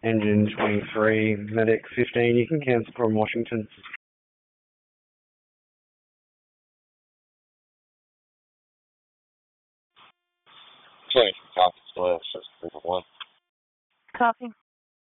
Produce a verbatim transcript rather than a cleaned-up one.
Engine twenty-three, Medic fifteen, you can cancel from Washington. twenty from Copy, still have six three one. Copy.